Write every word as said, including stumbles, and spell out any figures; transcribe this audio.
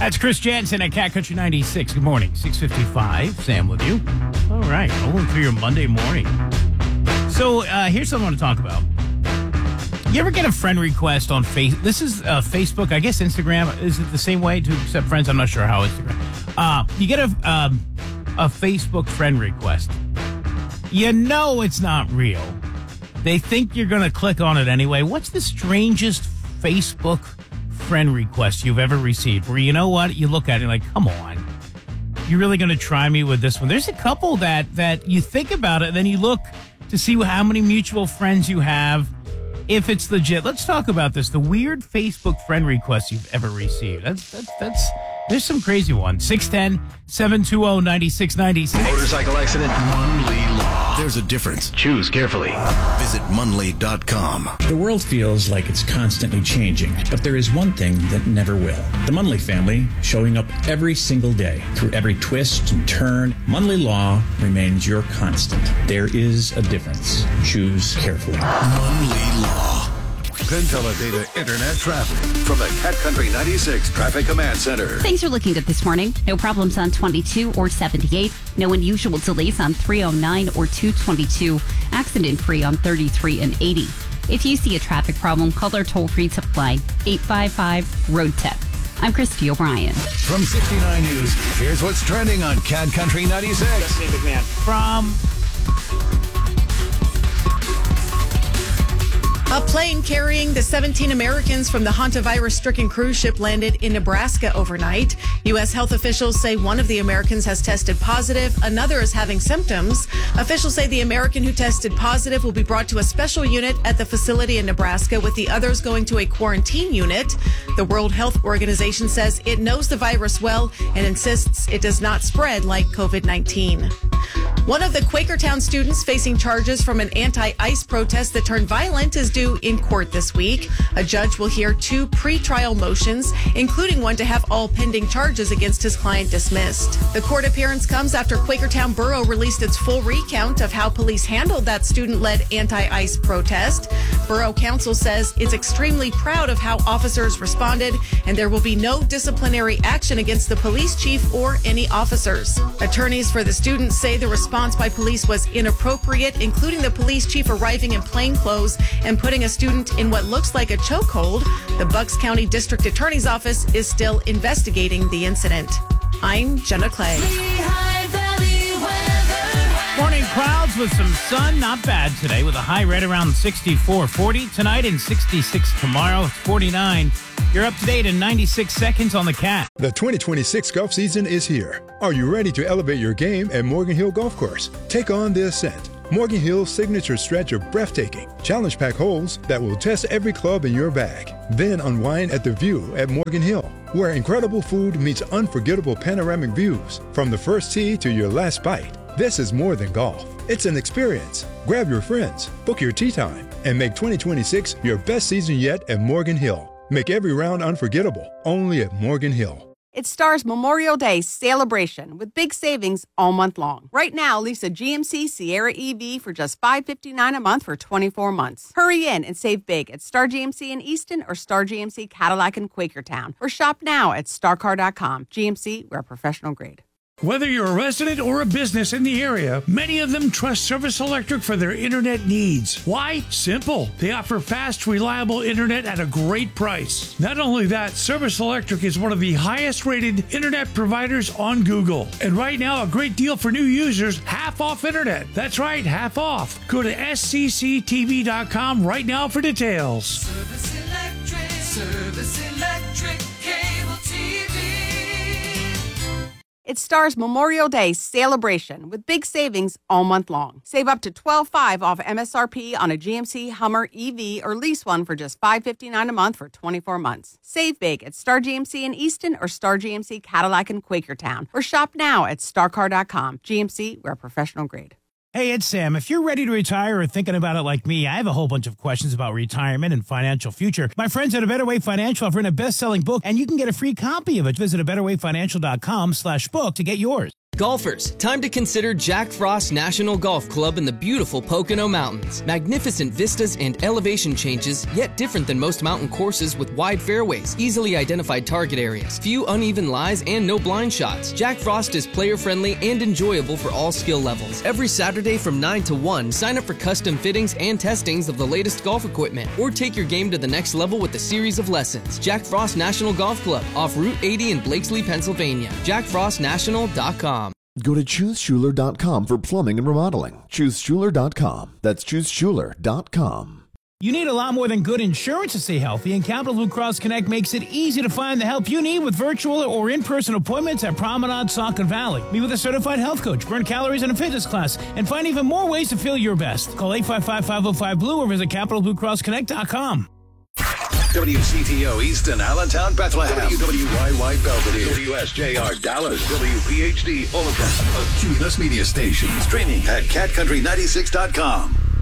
That's Chris Jansen at Cat Country ninety-six. Good morning. six fifty-five. Sam with you. All right. Rolling through your Monday morning. So uh, here's something I want to talk about. You ever get a friend request on Facebook? This is uh, Facebook. I guess Instagram. Is it the same way to accept friends? I'm not sure how Instagram. Uh, you get a, um, a Facebook friend request. You know it's not real. They think you're going to click on it anyway. What's the strangest Facebook friend request you've ever received where, you know what, you look at it like, come on, you're really going to try me with this one? There's a couple that that you think about it and then you look to see how many mutual friends you have, if it's legit. Let's talk about this, the weird Facebook friend requests you've ever received. That's that's that's there's some crazy ones. six one zero, seven two zero, nine six nine six. Motorcycle accident. Munley Law. There's a difference. Choose carefully. Visit Munley dot com. The world feels like it's constantly changing, but there is one thing that never will. The Munley family, showing up every single day. Through every twist and turn, Munley Law remains your constant. There is a difference. Choose carefully. Munley Law. Data Internet traffic from the Cat Country ninety-six Traffic Command Center. Thanks for looking good this morning. No problems on twenty-two or seventy-eight. No unusual delays on three oh nine or two twenty-two. Accident-free on thirty-three and eighty. If you see a traffic problem, call our toll-free tip line, eight five five, road tip. I'm Christy O'Brien. From sixty-nine News, here's what's trending on Cat Country ninety-six. From... A plane carrying the seventeen Americans from the hantavirus-stricken cruise ship landed in Nebraska overnight. U S health officials say one of the Americans has tested positive. Another is having symptoms. Officials say the American who tested positive will be brought to a special unit at the facility in Nebraska, with the others going to a quarantine unit. The World Health Organization says it knows the virus well and insists it does not spread like COVID nineteen. One of the Quakertown students facing charges from an anti-ICE protest that turned violent is due in court this week. A judge will hear two pre-trial motions, including one to have all pending charges against his client dismissed. The court appearance comes after Quakertown Borough released its full recount of how police handled that student-led anti-ICE protest. Borough Council says it's extremely proud of how officers responded, and there will be no disciplinary action against the police chief or any officers. Attorneys for the students say the response by police was inappropriate, including the police chief arriving in plain clothes and putting a student in what looks like a chokehold. The Bucks County District Attorney's Office is still investigating the incident. I'm Jenna Clay. Morning clouds with some sun. Not bad today with a high right around sixty-four. forty tonight and sixty-six tomorrow. It's forty-nine. You're up to date in ninety-six seconds on the Cat. The twenty twenty-six golf season is here. Are you ready to elevate your game at Morgan Hill Golf Course? Take on the ascent. Morgan Hill's signature stretch of breathtaking, challenge pack holes that will test every club in your bag. Then unwind at the View at Morgan Hill, where incredible food meets unforgettable panoramic views from the first tee to your last bite. This is more than golf. It's an experience. Grab your friends, book your tee time, and make twenty twenty-six your best season yet at Morgan Hill. Make every round unforgettable, only at Morgan Hill. It stars Memorial Day celebration with big savings all month long. Right now, lease a G M C Sierra E V for just five hundred fifty-nine dollars a month for twenty-four months. Hurry in and save big at Star G M C in Easton or Star G M C Cadillac in Quakertown. Or shop now at star car dot com. G M C, we're professional grade. Whether you're a resident or a business in the area, many of them trust Service Electric for their internet needs. Why? Simple. They offer fast, reliable internet at a great price. Not only that, Service Electric is one of the highest rated internet providers on Google. And right now, a great deal for new users, half off internet. That's right, half off. Go to S C C T V dot com right now for details. Service Electric, Service Electric, cable T V. It stars Memorial Day celebration with big savings all month long. Save up to twelve dollars and five cents off M S R P on a G M C Hummer E V or lease one for just five hundred fifty-nine dollars a month for twenty-four months. Save big at Star G M C in Easton or Star G M C Cadillac in Quakertown. Or shop now at star car dot com. G M C, we're professional grade. Hey, it's Sam. If you're ready to retire or thinking about it like me, I have a whole bunch of questions about retirement and financial future. My friends at A Better Way Financial have written a best-selling book, and you can get a free copy of it. Visit a better way financial dot com slash book to get yours. Golfers, time to consider Jack Frost National Golf Club in the beautiful Pocono Mountains. Magnificent vistas and elevation changes, yet different than most mountain courses with wide fairways, easily identified target areas, few uneven lies, and no blind shots. Jack Frost is player-friendly and enjoyable for all skill levels. Every Saturday from nine to one, sign up for custom fittings and testings of the latest golf equipment, or take your game to the next level with a series of lessons. Jack Frost National Golf Club, off Route eighty in Blakesley, Pennsylvania. jack frost national dot com. Go to choose schuler dot com for plumbing and remodeling. choose schuler dot com. That's choose schuler dot com. You need a lot more than good insurance to stay healthy, and Capital Blue Cross Connect makes it easy to find the help you need with virtual or in-person appointments at Promenade, Saucon Valley. Meet with a certified health coach, burn calories in a fitness class, and find even more ways to feel your best. Call eight five five, five oh five, blue or visit capital blue cross connect dot com. W C T O Easton, Allentown, Bethlehem. W W Y Y Belvedere. W S J R Dallas. W P H D Omaha. A Cumulus Media Station. Streaming at cat country ninety-six dot com.